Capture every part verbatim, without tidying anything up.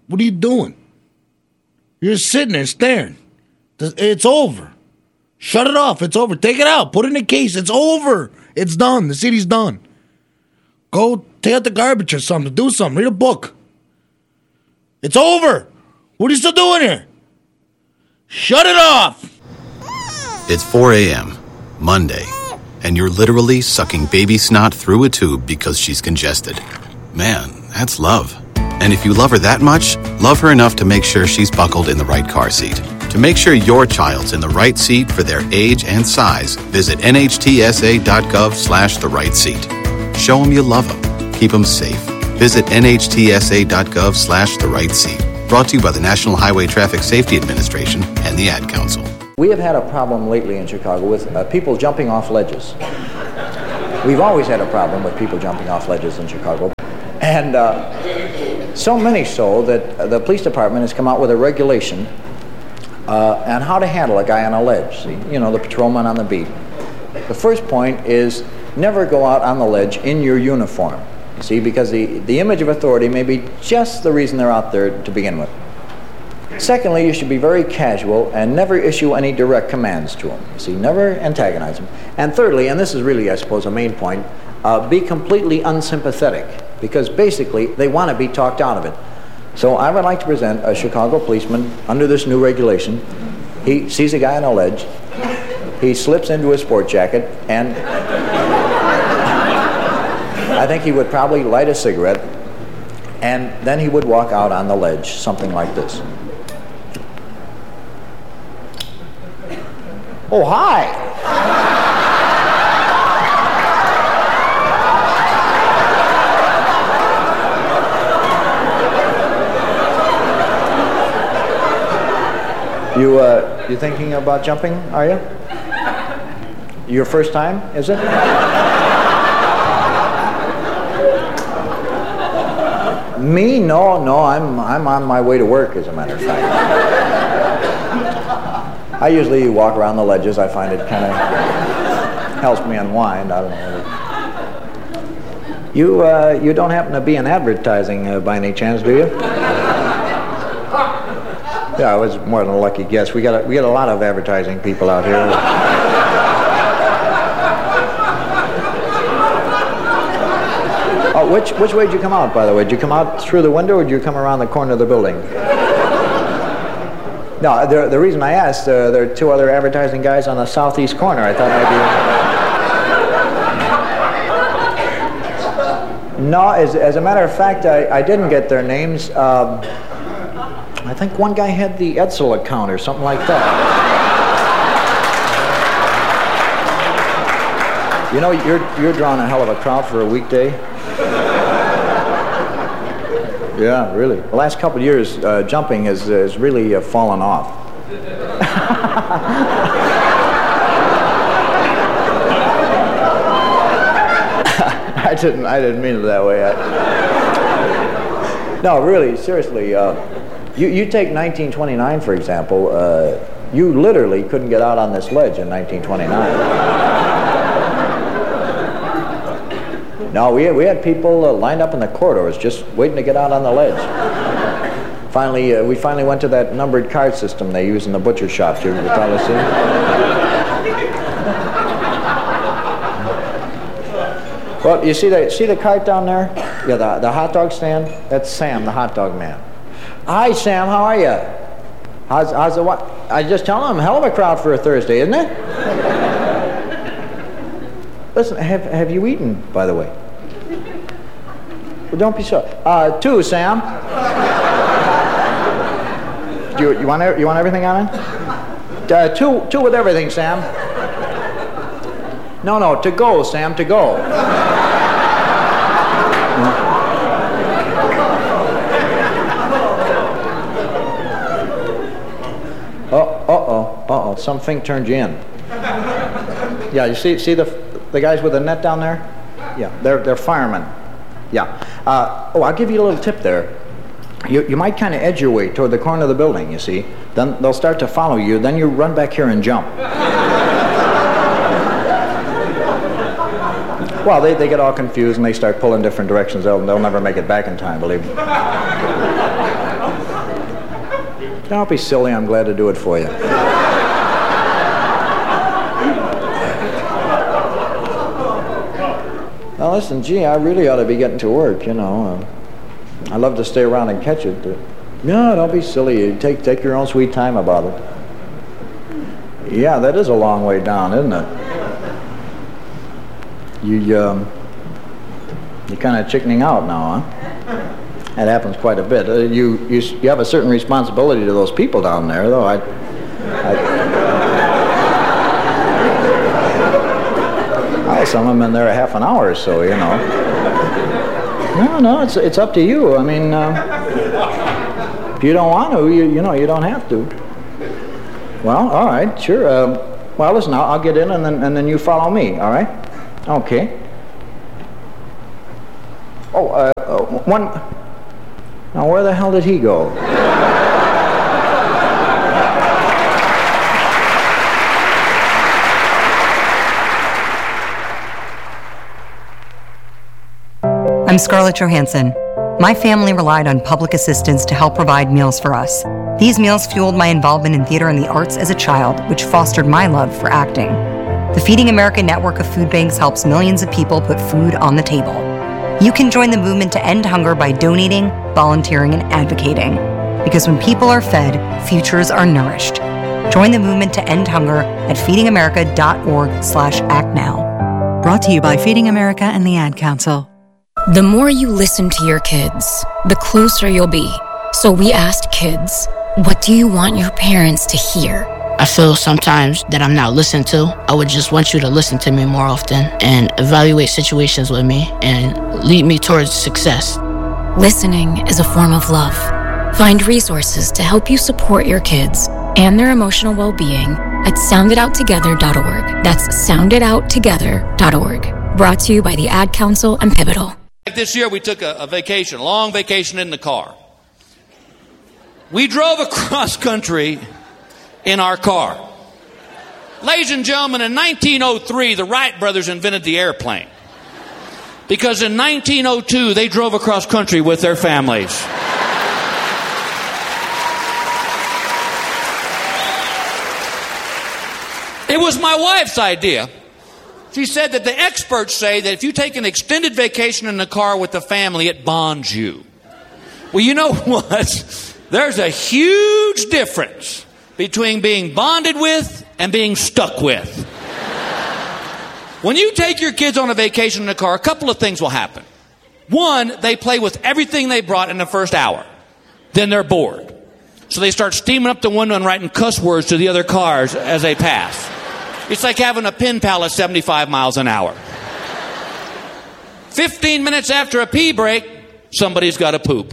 What are you doing? You're just sitting there staring. It's over. Shut it off. It's over. Take it out. Put it in the case. It's over. It's done. The C D's done. Go take out the garbage or something. Do something. Read a book. It's over. What are you still doing here? Shut it off. It's four a.m., Monday, and you're literally sucking baby snot through a tube because she's congested. Man, that's love. And if you love her that much, love her enough to make sure she's buckled in the right car seat. To make sure your child's in the right seat for their age and size, visit nhtsa.gov slash the right seat. Show them you love them. Keep them safe. Visit nhtsa.gov slash the right seat. Brought to you by the National Highway Traffic Safety Administration and the Ad Council. We have had a problem lately in Chicago with uh, people jumping off ledges. We've always had a problem with people jumping off ledges in Chicago. And uh, so many so that uh, the police department has come out with a regulation uh, on how to handle a guy on a ledge. See, you know, the patrolman on the beat. The first point is never go out on the ledge in your uniform. See, because the, the image of authority may be just the reason they're out there to begin with. Secondly, you should be very casual and never issue any direct commands to them. See, never antagonize them. And thirdly, and this is really, I suppose, a main point, uh, be completely unsympathetic, because basically they want to be talked out of it. So I would like to present a Chicago policeman under this new regulation. He sees a guy on a ledge, he slips into his sport jacket, and I think he would probably light a cigarette, and then he would walk out on the ledge, something like this. Oh, hi! You, uh, you thinking about jumping, are you? Your first time, is it? Me? No, no, I'm, I'm on my way to work, as a matter of fact. I usually walk around the ledges. I find it kind of helps me unwind. I don't know. You, uh, you don't happen to be in advertising uh, by any chance, do you? Yeah, I was more than a lucky guess. We got a, we got a lot of advertising people out here. Oh, which which way did you come out, by the way? Did you come out through the window, or did you come around the corner of the building? No, the, the reason I asked, uh, there are two other advertising guys on the southeast corner. I thought maybe... No, as, as a matter of fact, I, I didn't get their names. Um, I think one guy had the Edsel account or something like that. You know, you're, you're drawing a hell of a crowd for a weekday. Yeah, really. The last couple of years, uh, jumping has, has really uh, fallen off. I didn't. I didn't mean it that way. I... No, really, seriously. Uh, you you take nineteen twenty-nine for example. Uh, you literally couldn't get out on this ledge in nineteen twenty-nine. No, we had, we had people uh, lined up in the corridors just waiting to get out on the ledge. Finally, uh, we finally went to that numbered card system they use in the butcher shop. You probably see. Well, you see the see the cart down there? Yeah, the the hot dog stand. That's Sam, the hot dog man. Hi, Sam. How are you? How's how's the what? I just tell him, hell of a crowd for a Thursday, isn't it? Listen, have have you eaten, by the way? Well, don't be so. Uh, two, Sam. Do you, you want you want everything on it? Uh, two two with everything, Sam. No, no, to go, Sam, to go. Oh, uh-oh, uh-oh, something turned you in. Yeah, you see see the the guys with the net down there? Yeah, they're they're firemen. Yeah. Uh, oh, I'll give you a little tip there. You you might kind of edge your way toward the corner of the building, you see. Then they'll start to follow you. Then you run back here and jump. Well, they, they get all confused and they start pulling different directions. They'll, they'll never make it back in time, believe me. Don't be silly. I'm glad to do it for you. Now, listen, gee, I really ought to be getting to work, you know. Uh, I'd love to stay around and catch it. But no, don't be silly. You take, take your own sweet time about it. Yeah, that is a long way down, isn't it? You, um, you're kind of chickening out now, huh? That happens quite a bit. Uh, you, you, you have a certain responsibility to those people down there, though. I, I, I some of them in there a half an hour or so, you know. No, no, it's it's up to you. I mean, uh, if you don't want to, you you know, you don't have to. Well, all right, sure. Uh, well, listen, I'll, I'll get in, and then and then you follow me. All right? Okay. Oh, uh, uh, one. Now, where the hell did he go? I'm Scarlett Johansson. My family relied on public assistance to help provide meals for us. These meals fueled my involvement in theater and the arts as a child, which fostered my love for acting. The Feeding America network of food banks helps millions of people put food on the table. You can join the movement to end hunger by donating, volunteering, and advocating. Because when people are fed, futures are nourished. Join the movement to end hunger at feedingamerica.org slash act now. Brought to you by Feeding America and the Ad Council. The more you listen to your kids, the closer you'll be. So we asked kids, what do you want your parents to hear? I feel sometimes that I'm not listened to. I would just want you to listen to me more often and evaluate situations with me and lead me towards success. Listening is a form of love. Find resources to help you support your kids and their emotional well-being at sound it out together dot org. That's sound it out together dot org. Brought to you by the Ad Council and Pivotal. This year we took a, a vacation, a long vacation in the car. We drove across country in our car. Ladies and gentlemen, in nineteen oh three, the Wright brothers invented the airplane. Because in nineteen oh two, they drove across country with their families. It was my wife's idea. She said that the experts say that if you take an extended vacation in the car with the family, it bonds you. Well, you know what? There's a huge difference between being bonded with and being stuck with. When you take your kids on a vacation in the car, a couple of things will happen. One, they play with everything they brought in the first hour. Then they're bored. So they start steaming up the window and writing cuss words to the other cars as they pass. It's like having a pen pal at seventy-five miles an hour. Fifteen minutes after a pee break, somebody's got to poop.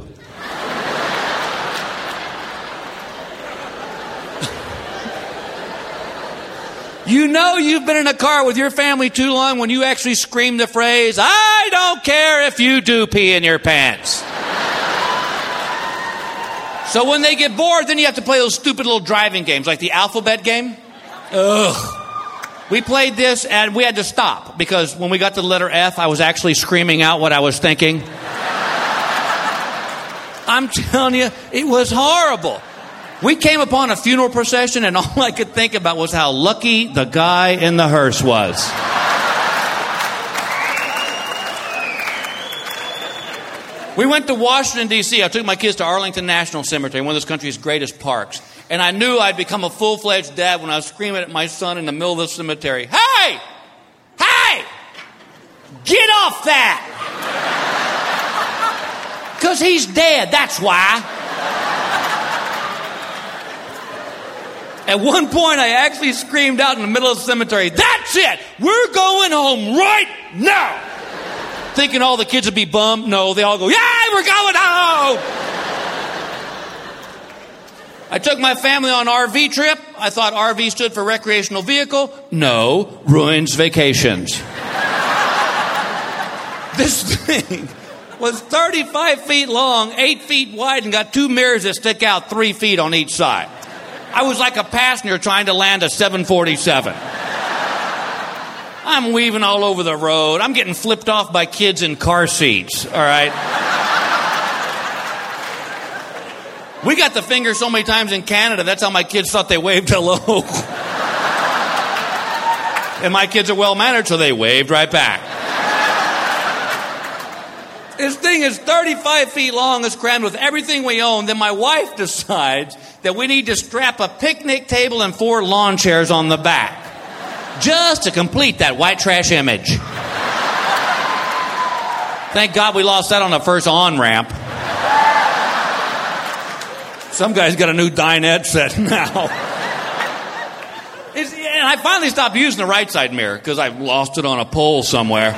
You know you've been in a car with your family too long when you actually scream the phrase, I don't care if you do pee in your pants. So when they get bored, then you have to play those stupid little driving games, like the alphabet game. Ugh. We played this, and we had to stop, because when we got to the letter F, I was actually screaming out what I was thinking. I'm telling you, it was horrible. We came upon a funeral procession, and all I could think about was how lucky the guy in the hearse was. We went to Washington, D C I took my kids to Arlington National Cemetery, one of this country's greatest parks. And I knew I'd become a full-fledged dad when I was screaming at my son in the middle of the cemetery, Hey! Hey! Get off that! Because he's dead, that's why. At one point, I actually screamed out in the middle of the cemetery, That's it! We're going home right now! Thinking all the kids would be bummed. No, they all go, Yeah, we're going home! I took my family on an R V trip. I thought R V stood for recreational vehicle. No, ruins vacations. This thing was thirty-five feet long, eight feet wide, and got two mirrors that stick out three feet on each side. I was like a passenger trying to land a seven forty-seven. I'm weaving all over the road. I'm getting flipped off by kids in car seats, all right? We got the finger so many times in Canada, that's how my kids thought they waved hello. And my kids are well-mannered, so they waved right back. This thing is thirty-five feet long, it's crammed with everything we own. Then my wife decides that we need to strap a picnic table and four lawn chairs on the back. Just to complete that white trash image. Thank God we lost that on the first on-ramp. Some guy's got a new dinette set now. It's, and I finally stopped using the right side mirror because I lost it on a pole somewhere.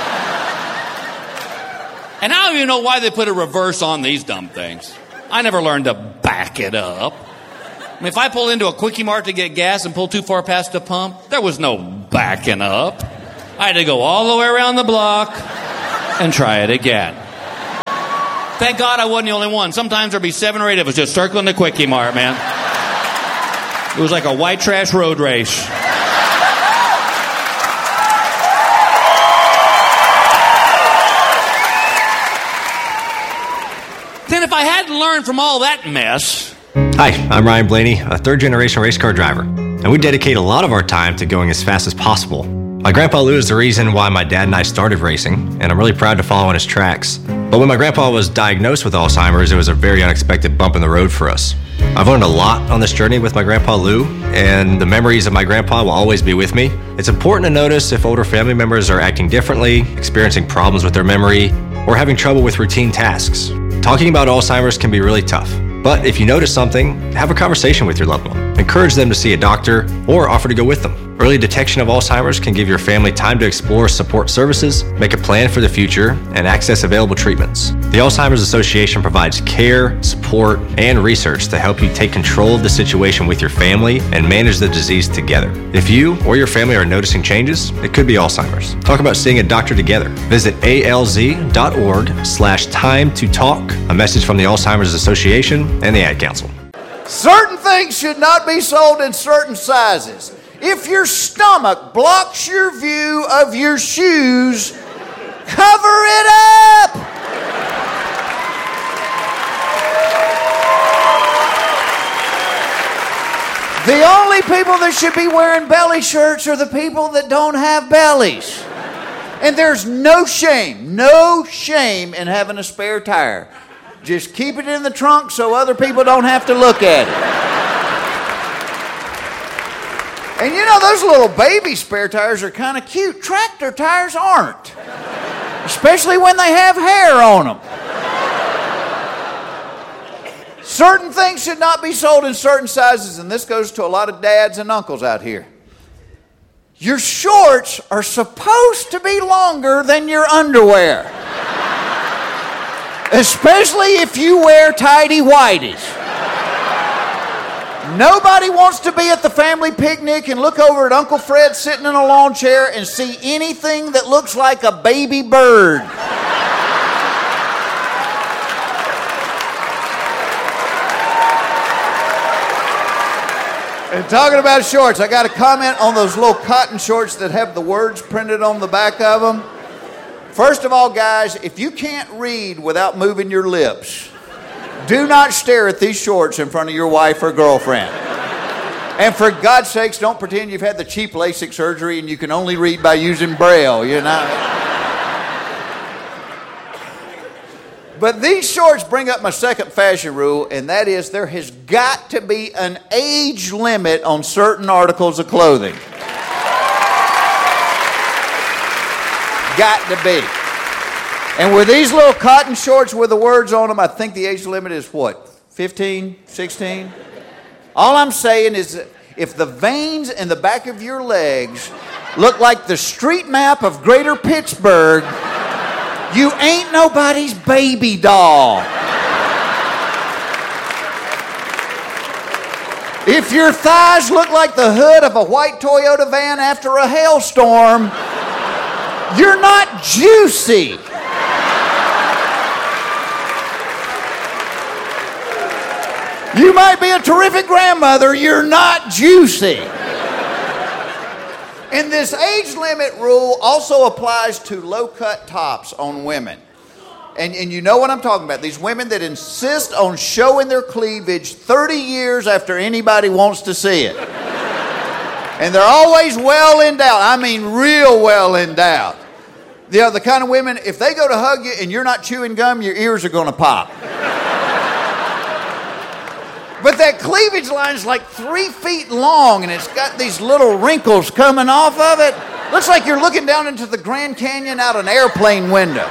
And I don't even know why they put a reverse on these dumb things. I never learned to back it up. I mean, if I pull into a Quickie Mart to get gas and pull too far past the pump, there was no backing up. I had to go all the way around the block and try it again. Thank God I wasn't the only one. Sometimes there'd be seven or eight of us just circling the Quickie Mart, man. It was like a white trash road race. Then if I hadn't learned from all that mess... Hi, I'm Ryan Blaney, a third-generation race car driver, and we dedicate a lot of our time to going as fast as possible. My grandpa Lou is the reason why my dad and I started racing, and I'm really proud to follow in his tracks. But when my grandpa was diagnosed with Alzheimer's, it was a very unexpected bump in the road for us. I've learned a lot on this journey with my grandpa Lou, and the memories of my grandpa will always be with me. It's important to notice if older family members are acting differently, experiencing problems with their memory, or having trouble with routine tasks. Talking about Alzheimer's can be really tough, but if you notice something, have a conversation with your loved one. Encourage them to see a doctor or offer to go with them. Early detection of Alzheimer's can give your family time to explore support services, make a plan for the future, and access available treatments. The Alzheimer's Association provides care, support, and research to help you take control of the situation with your family and manage the disease together. If you or your family are noticing changes, it could be Alzheimer's. Talk about seeing a doctor together. Visit alz.org slash time to talk. A message from the Alzheimer's Association and the Ad Council. Certain things should not be sold in certain sizes. If your stomach blocks your view of your shoes, cover it up. The only people that should be wearing belly shirts are the people that don't have bellies. And there's no shame, no shame in having a spare tire. Just keep it in the trunk so other people don't have to look at it. And you know, those little baby spare tires are kind of cute. Tractor tires aren't. Especially when they have hair on them. Certain things should not be sold in certain sizes, and this goes to a lot of dads and uncles out here. Your shorts are supposed to be longer than your underwear. Especially if you wear tighty-whities. Nobody wants to be at the family picnic and look over at Uncle Fred sitting in a lawn chair and see anything that looks like a baby bird. And talking about shorts, I got a comment on those little cotton shorts that have the words printed on the back of them. First of all, guys, if you can't read without moving your lips, do not stare at these shorts in front of your wife or girlfriend. And for God's sakes, don't pretend you've had the cheap LASIK surgery and you can only read by using Braille, you know. But these shorts bring up my second fashion rule, and that is there has got to be an age limit on certain articles of clothing. Got to be. And with these little cotton shorts with the words on them, I think the age limit is what, fifteen, sixteen? All I'm saying is that if the veins in the back of your legs look like the street map of Greater Pittsburgh, you ain't nobody's baby doll. If your thighs look like the hood of a white Toyota van after a hailstorm, you're not juicy. You might be a terrific grandmother, you're not juicy. And this age limit rule also applies to low-cut tops on women. And, and you know what I'm talking about. These women that insist on showing their cleavage thirty years after anybody wants to see it. And they're always well endowed. I mean real well endowed. The other kind of women, if they go to hug you and you're not chewing gum, your ears are going to pop. But that cleavage line is like three feet long, and it's got these little wrinkles coming off of it. Looks like you're looking down into the Grand Canyon out an airplane window.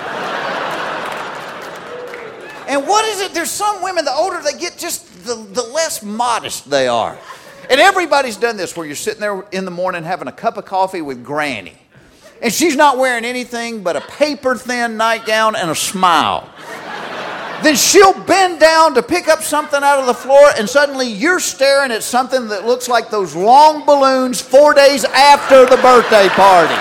And what is it? There's some women, the older they get, just the, the less modest they are. And everybody's done this, where you're sitting there in the morning having a cup of coffee with Granny. And she's not wearing anything but a paper-thin nightgown and a smile. Then she'll bend down to pick up something out of the floor, and suddenly you're staring at something that looks like those long balloons four days after the birthday party.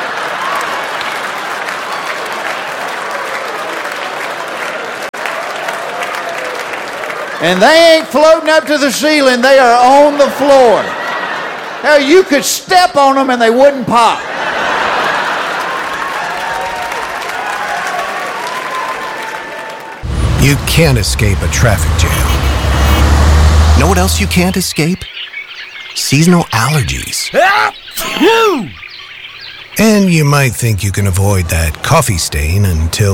And they ain't floating up to the ceiling, they are on the floor. Now you could step on them and they wouldn't pop. You can't escape a traffic jam. Know what else you can't escape? Seasonal allergies. And you might think you can avoid that coffee stain until...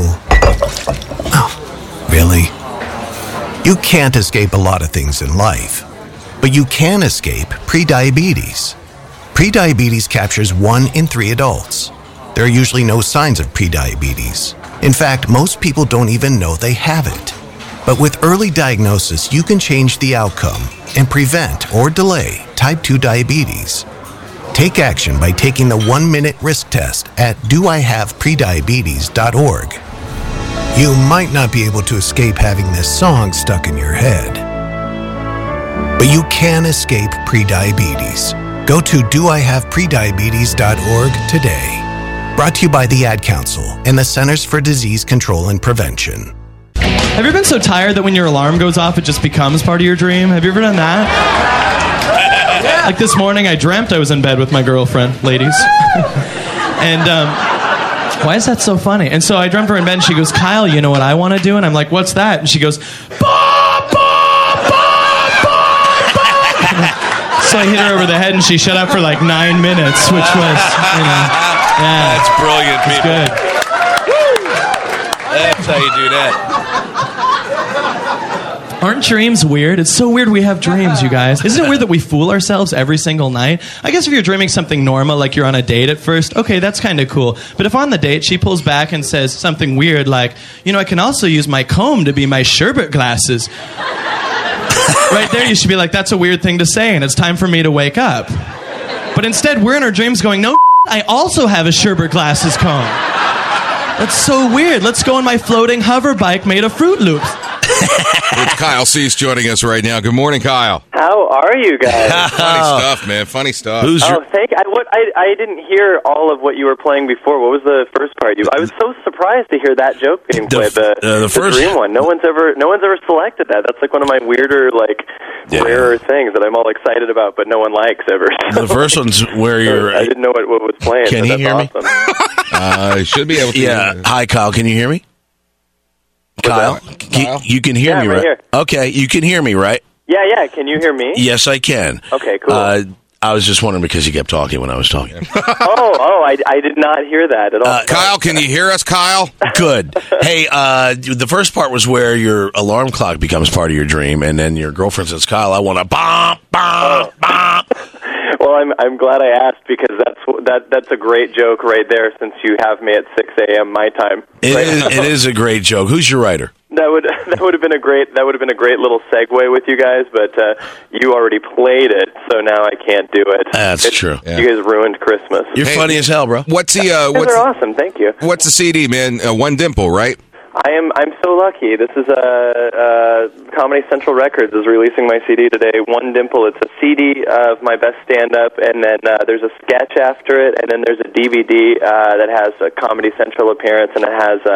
Oh, really? You can't escape a lot of things in life, but you can escape prediabetes. Prediabetes captures one in three adults. There are usually no signs of prediabetes. In fact, most people don't even know they have it. But with early diagnosis, you can change the outcome and prevent or delay type two diabetes. Take action by taking the one-minute risk test at do I have prediabetes dot org. You might not be able to escape having this song stuck in your head, but you can escape prediabetes. Go to do I have prediabetes dot org today. Brought to you by the Ad Council and the Centers for Disease Control and Prevention. Have you ever been so tired that when your alarm goes off, it just becomes part of your dream? Have you ever done that? Yeah. Like this morning, I dreamt I was in bed with my girlfriend, ladies. and, um, why is that so funny? And so I dreamt her in bed, and she goes, Kyle, you know what I want to do? And I'm like, what's that? And she goes, bah, bah, bah, bah, bah. So I hit her over the head, and she shut up for like nine minutes, which was, you know... Yeah, that's brilliant, people. Good. That's how you do that. Aren't dreams weird? It's so weird we have dreams, you guys. Isn't it weird that we fool ourselves every single night? I guess if you're dreaming something normal, like you're on a date at first, okay, that's kind of cool. But if on the date she pulls back and says something weird like, you know, I can also use my comb to be my sherbet glasses. Right there, you should be like, that's a weird thing to say, and it's time for me to wake up. But instead, we're in our dreams going, no, I also have a sherbet glasses comb. That's so weird. Let's go on my floating hover bike made of Fruit Loops. It's Kyle Cease joining us right now. Good morning, Kyle. How are you guys? Funny stuff, man. Funny stuff. Who's oh, your... thank I, what, I, I didn't hear all of what you were playing before. What was the first part? You, I was so surprised to hear that joke being played. The, the, uh, the, first... the dream one. No one's ever, no one's ever selected that. That's like one of my weirder, like yeah. rarer things that I'm all excited about, but no one likes ever. So. The first one's where you're. I didn't know what, what was playing. Can he hear awesome. me? uh, should be able to. Yeah. Hear Hi, Kyle. Can you hear me? Kyle, Kyle? You, you can hear yeah, me, right? right? Here. Okay, you can hear me, right? Yeah, yeah. Can you hear me? Yes, I can. Okay, cool. Uh, I was just wondering because you kept talking when I was talking. oh, oh, I, I did not hear that at all. Uh, Kyle, can you hear us, Kyle? Good. Hey, uh, the first part was where your alarm clock becomes part of your dream, and then your girlfriend says, Kyle, I want to bomb, bomb, bomb. Well, I'm I'm glad I asked because that's that that's a great joke right there. Since you have me at six a.m. my time, it right? is it is a great joke. Who's your writer? That would that would have been a great that would have been a great little segue with you guys, but uh, you already played it, so now I can't do it. That's it, true. Yeah. You guys ruined Christmas. You're hey, funny as hell, bro. What's the? Uh, you guys what's are awesome. Thank you. What's the C D, man? Uh, One Dimple, right? I am. I'm so lucky. This is a uh, uh, Comedy Central Records is releasing my C D today. One Dimple. It's a C D of my best stand-up, and then uh, there's a sketch after it, and then there's a D V D uh, that has a Comedy Central appearance, and it has a,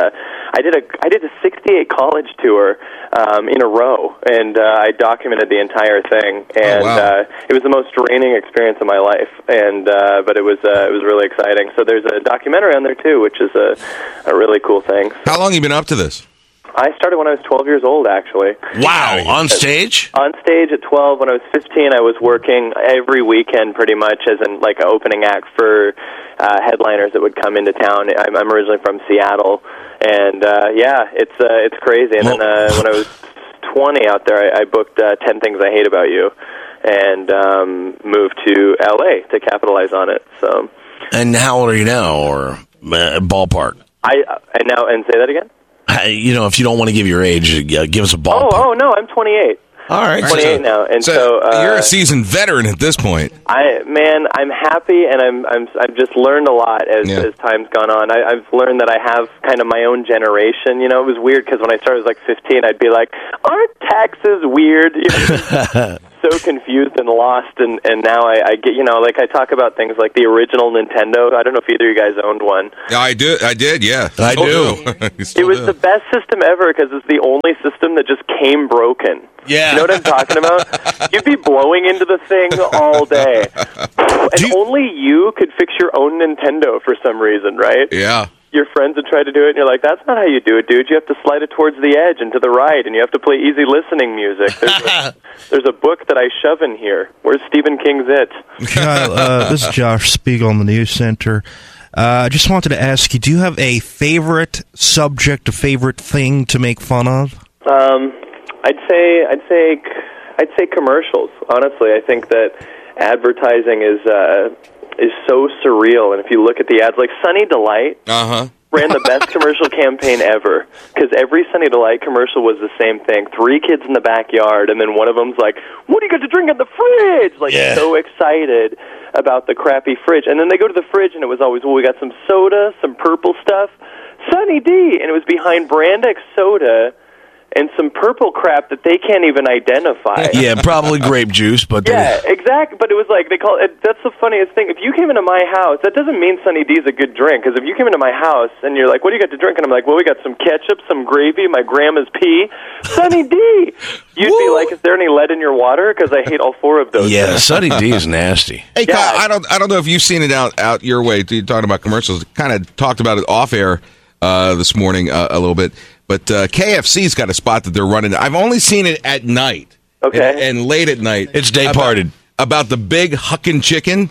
I did a I did a sixty-eight college tour um, in a row, and uh, I documented the entire thing. And oh, wow. uh, it was the most draining experience of my life. And uh, but it was uh, it was really exciting. So there's a documentary on there too, which is a a really cool thing. How long have you been up to this? I started when I was twelve years old, actually. Wow, on stage? On stage at twelve. When I was fifteen, I was working every weekend pretty much as an like an opening act for uh, headliners that would come into town. I'm, I'm originally from Seattle, and uh, yeah, it's uh, it's crazy. And then uh, when I was twenty out there, I, I booked uh, ten Things I Hate About You, and um, moved to L A to capitalize on it. So. And how old are you now, or uh, ballpark? I uh, and now and say that again. You know, if you don't want to give your age, uh, give us a ball. Oh, oh no, I'm twenty-eight. All right, twenty-eight so, now, and so, so uh, you're a seasoned veteran at this point. I man, I'm happy, and I'm I'm I've just learned a lot as Yeah. as time's gone on. I, I've learned that I have kind of my own generation. You know, it was weird because when I started, I was like fifteen. I'd be like, "Aren't taxes weird?" You know? So confused and lost, and, and now I, I get, you know, like I talk about things like the original Nintendo. I don't know if either of you guys owned one. Yeah, I do. I did. Yeah, I Still do. It was the best system ever because it's the only system that just came broken. Yeah. You know what I'm talking about? You'd be blowing into the thing all day. And you, only you could fix your own Nintendo for some reason, right? Yeah. Your friends would try to do it, and you're like, that's not how you do it, dude. You have to slide it towards the edge and to the right, and you have to play easy listening music. There's a, there's a book that I shove in here. Where's Stephen King's It? Kyle, uh, this is Josh Spiegel on the News Center. I uh, just wanted to ask you, do you have a favorite subject, a favorite thing to make fun of? Um, I'd say, I'd say, I'd say commercials. Honestly, I think that advertising is uh, is so surreal, and if you look at the ads, like Sunny Delight uh-huh. ran the best commercial campaign ever, because every Sunny Delight commercial was the same thing. Three kids in the backyard, and then one of them's like, "What do you got to drink in the fridge?" Like, yeah. so excited about the crappy fridge. And then they go to the fridge, and it was always, well, we got some soda, some purple stuff, Sunny D, and it was behind Brand X soda and some purple crap that they can't even identify. Yeah, probably grape juice, but yeah, exactly. But it was like they call it. That's the funniest thing. If you came into my house, that doesn't mean Sunny D's a good drink. Because if you came into my house and you're like, "What do you got to drink?" and I'm like, "Well, we got some ketchup, some gravy, my grandma's pee, Sunny D." You'd be like, "Is there any lead in your water?" Because I hate all four of those. Yeah, things. Sunny D is nasty. Hey, Yeah. Kyle, I don't, I don't know if you've seen it out, out your way. You're talking about commercials. Kind of talked about it off air uh, this morning uh, a little bit. But uh, K F C's got a spot that they're running. I've only seen it at night. Okay. And, and late at night. It's day about, parted. About the big hucking chicken.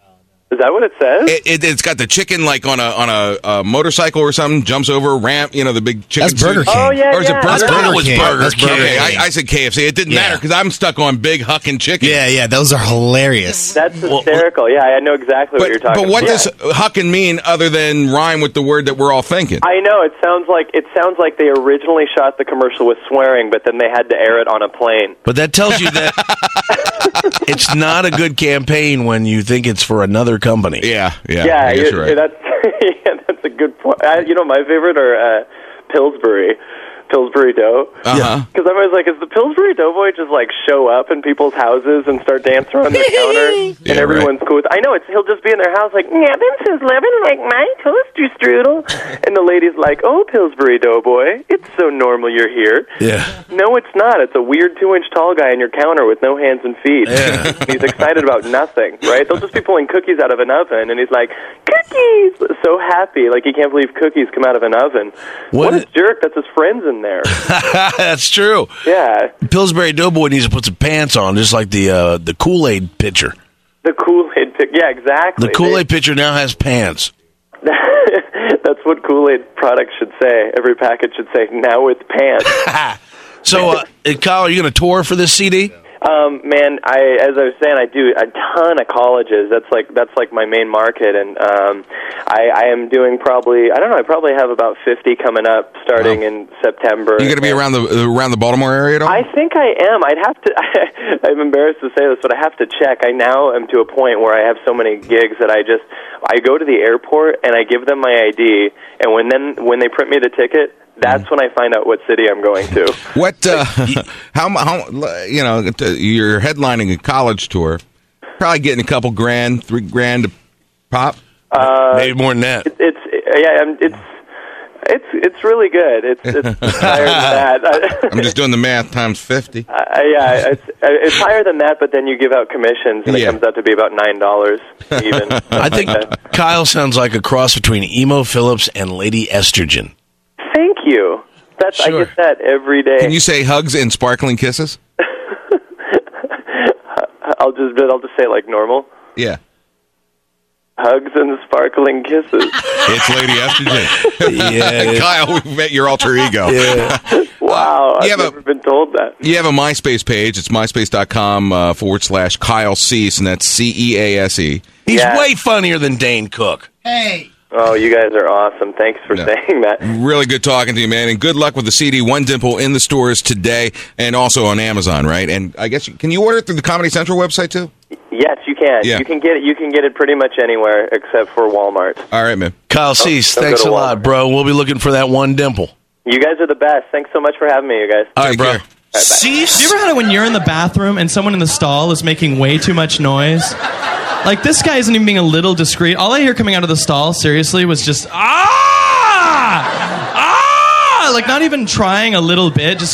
Is that what it says? It, it, it's got the chicken like on a on a, a motorcycle or something, jumps over a ramp, you know, the big chicken. That's Burger suit. King. Oh, yeah, Or is yeah. it Burger I thought it was King? Burger That's King. Okay, I, I said K F C. It didn't Yeah. matter because I'm stuck on big hucking chicken. Yeah, yeah, those are hilarious. That's hysterical. Yeah, I know exactly what But, you're talking but what about. does hucking mean other than rhyme with the word that we're all thinking? I know it sounds like it sounds like they originally shot the commercial with swearing, but then they had to air it on a plane. But that tells you that it's not a good campaign when you think it's for another company. Yeah, yeah, Yeah, I guess it- you're right. that's yeah, that's a good point. I, you know, my favorite are uh, Pillsbury. Pillsbury Dough. Uh-huh. Because I'm always like, is the Pillsbury Doughboy just like show up in people's houses and start dancing around their counter, and Yeah, everyone's cool with? I know it's he'll just be in their house like, yeah, this is living like my toaster strudel, and the lady's like, oh, Pillsbury Doughboy, it's so normal you're here. Yeah. No, it's not. It's a weird two-inch tall guy in your counter with no hands and feet. Yeah. And he's excited about nothing, right? They'll just be pulling cookies out of an oven, and he's like, cookies! So happy, like he can't believe cookies come out of an oven. What What, is- a jerk, that's his friends in there. That's true. Yeah. Pillsbury Doughboy needs to put some pants on, just like the uh, the Kool-Aid pitcher. The Kool-Aid, pic- yeah, exactly. The Kool-Aid pitcher now has pants. That's what Kool-Aid products should say. Every package should say, now with pants. So, uh, Kyle, are you going to tour for this C D? Um, man, I as I was saying, I do a ton of colleges. That's like that's like my main market, and um, I, I am doing probably I don't know. I probably have about fifty coming up starting Wow. in September. You going to be around the around the Baltimore area at all? I think I am. I'd have to. I'm embarrassed to say this, but I have to check. I now am to a point where I have so many gigs that I just I go to the airport and I give them my I D, and when then when they print me the ticket, that's when I find out what city I'm going to. What? Uh, how? How? You know, you're headlining a college tour. Probably getting a couple grand, three grand to pop. Uh, Maybe more than that. It, it's yeah, um, it's It's it's really good. It's it's higher than that. I'm just doing the math times fifty. Uh, yeah, it's it's higher than that, but then you give out commissions, and Yeah. it comes out to be about nine dollars even. I think Kyle sounds like a cross between Emo Phillips and Lady Estrogen. Thank you. That's Sure. I get that every day. Can you say hugs and sparkling kisses? I'll just I'll just say it like normal. Yeah. Hugs and sparkling kisses. It's Lady Estrogen. Yeah. Kyle, we met your alter ego. Yeah. Wow, You I've have a- never been told that. You have a MySpace page. It's myspace.com uh, forward slash Kyle Cease, and that's C E A S E. He's Yeah. way funnier than Dane Cook. Hey. Oh, you guys are awesome. Thanks for saying that. Really good talking to you, man, and good luck with the C D One Dimple in the stores today and also on Amazon, right? And I guess, can you order it through the Comedy Central website, too? Yes, you can. Yeah. You can get it. You can get it pretty much anywhere except for Walmart. All right, man. Kyle Cease, don't go thanks to a lot, bro. We'll be looking for that one dimple. You guys are the best. Thanks so much for having me, you guys. All right, bro. Cease? Have you ever had it when you're in the bathroom and someone in the stall is making way too much noise? Like, this guy isn't even being a little discreet. All I hear coming out of the stall, seriously, was just, ah! Ah! Like, not even trying a little bit, just